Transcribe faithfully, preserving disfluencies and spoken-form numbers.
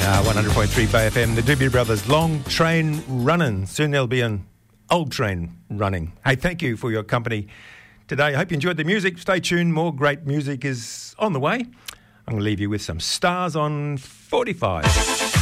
Uh, one hundred point three Bay F M, the Doobie Brothers, Long Train Running. Soon there'll be an old train running. Hey, thank you for your company today. I hope you enjoyed the music. Stay tuned. More great music is on the way. I'm going to leave you with some Stars on forty-five.